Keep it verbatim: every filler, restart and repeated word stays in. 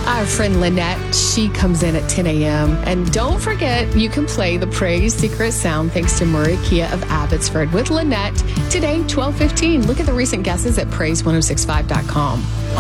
Our friend Lynette, she comes in at ten a.m. And don't forget, you can play the Praise Secret Sound thanks to Murray Kia of Abbotsford with Lynette today, twelve fifteen. Look at the recent guesses at praise ten sixty-five dot com.